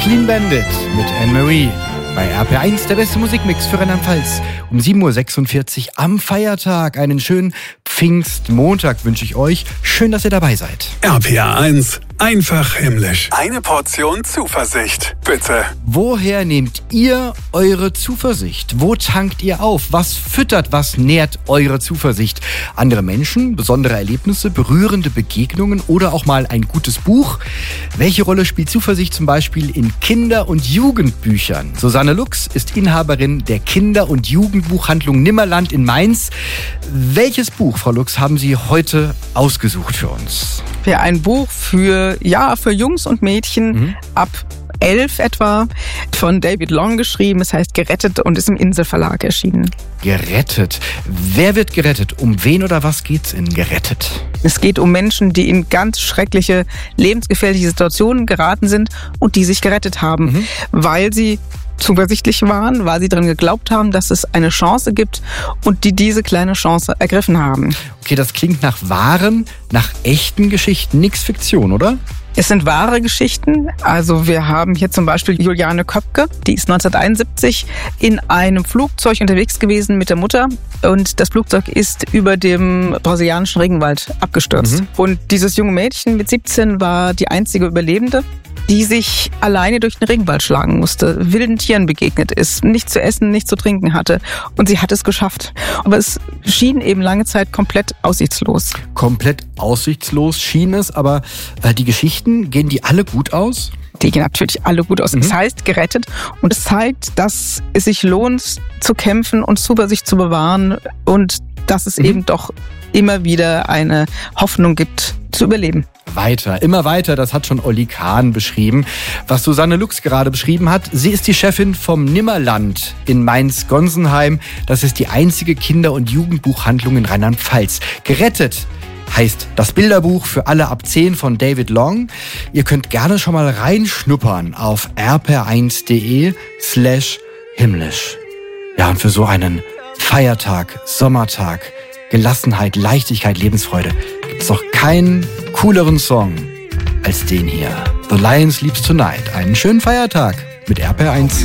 Clean Bandit mit Anne-Marie. Bei RPR1 der beste Musikmix für Rheinland-Pfalz. Um 7.46 Uhr am Feiertag. Einen schönen Pfingstmontag wünsche ich euch. Schön, dass ihr dabei seid. RPR1, einfach himmlisch. Eine Portion Zuversicht, bitte. Woher nehmt ihr eure Zuversicht? Wo tankt ihr auf? Was füttert, was nährt eure Zuversicht? Andere Menschen, besondere Erlebnisse, berührende Begegnungen oder auch mal ein gutes Buch? Welche Rolle spielt Zuversicht zum Beispiel in Kinder- und Jugendbüchern? Susanne Lux ist Inhaberin der Kinder- und Jugendbuchhandlung Nimmerland in Mainz. Welches Buch, Frau Lux, haben Sie heute ausgesucht für uns? Ja, ein Buch für Jungs und Mädchen ab 11 etwa, von David Long geschrieben. Es heißt Gerettet und ist im Inselverlag erschienen. Gerettet. Wer wird gerettet? Um wen oder was geht's in Gerettet? Es geht um Menschen, die in ganz schreckliche, lebensgefährliche Situationen geraten sind und die sich gerettet haben, weil sie zuversichtlich waren, weil sie daran geglaubt haben, dass es eine Chance gibt und die diese kleine Chance ergriffen haben. Okay, das klingt nach wahren, nach echten Geschichten, nix Fiktion, oder? Es sind wahre Geschichten. Also wir haben hier zum Beispiel Juliane Köpke, die ist 1971 in einem Flugzeug unterwegs gewesen mit der Mutter und das Flugzeug ist über dem brasilianischen Regenwald abgestürzt. Und dieses junge Mädchen mit 17 war die einzige Überlebende, die sich alleine durch den Regenwald schlagen musste, wilden Tieren begegnet ist, nichts zu essen, nichts zu trinken hatte. Und sie hat es geschafft. Aber es schien eben lange Zeit komplett aussichtslos. Komplett aussichtslos schien es, aber die Geschichten, gehen die alle gut aus? Die gehen natürlich alle gut aus. Es heißt Gerettet und es zeigt, dass es sich lohnt zu kämpfen und Zuversicht zu bewahren und dass es eben doch immer wieder eine Hoffnung gibt, zu überleben. Weiter, immer weiter, das hat schon Olli Kahn beschrieben. Was Susanne Lux gerade beschrieben hat, sie ist die Chefin vom Nimmerland in Mainz-Gonsenheim. Das ist die einzige Kinder- und Jugendbuchhandlung in Rheinland-Pfalz. Gerettet heißt das Bilderbuch für alle ab 10 von David Long. Ihr könnt gerne schon mal reinschnuppern auf rpr1.de/himmlisch. Ja, und für so einen Feiertag, Sommertag, Gelassenheit, Leichtigkeit, Lebensfreude gibt's doch keinen cooleren Song als den hier. The Lion Sleeps Tonight. Einen schönen Feiertag mit RPR1.